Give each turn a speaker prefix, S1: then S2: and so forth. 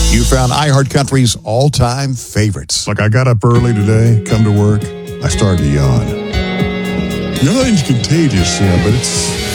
S1: You found iHeartCountry's all-time favorites.
S2: Like I got up early today, come to work, I started to yawn. Yawning's contagious, but it's